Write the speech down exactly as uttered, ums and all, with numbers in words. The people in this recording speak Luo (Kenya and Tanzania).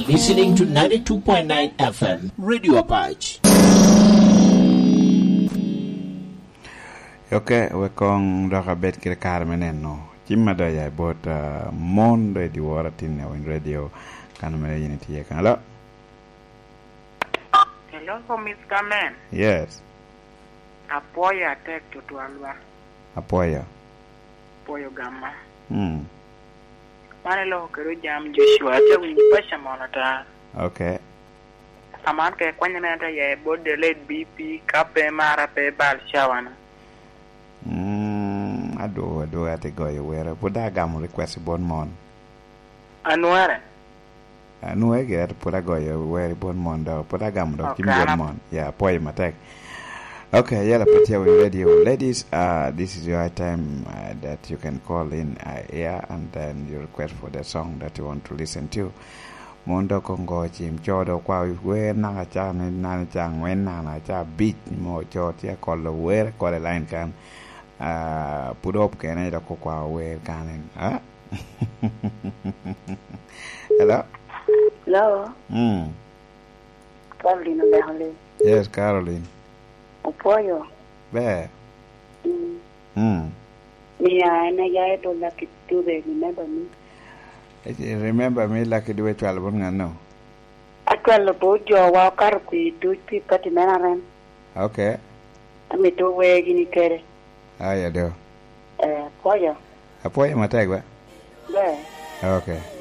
Listening to ninety-two point nine F M, Radio Apache. Okay, we kong doka bet kira karmenen no. Chimma do ya bot mon do di waratin in radio kan me unity kan. Hello. Hello, for Miss Carmen. Yes. Apoya tek to Alwa. Apoya. Apoyo gamma. Hmm. Mane lo kero jam Joshua te winyi pasha monata. Okay. Aman ke kwanya nata ya bod de lead B P kape mara pe bal shawana. Hmm. Ado ado ate go you were. Puda gam request bon mon. Anuare. Anu ege ate puda go you were bon mon do. Puda gam do kim bon mon. Yeah, apoya matek. Okay, yalla patia with radio. Ladies, uh, this is your time uh, that you can call in uh, here and then you request for the song that you want to listen to. Mondo Congo chim chodo kwa we na cha na cha wen na cha beat mo cho tia call the where call the line can uh put up can I ko kwa we can huh? Hello? Hello? Hmm. Caroline Behole. Yes, Caroline. Apoyo. Be. Mm. Hmm. Me ana ya to like to remember me. Remember me like the way to album no. Atwalo bojo wa karku do pi pati menaran. Okay. Ami to we gini kere. Ah, yeah, do. Eh, apoyo. Apoyo matek ba? Be. Okay.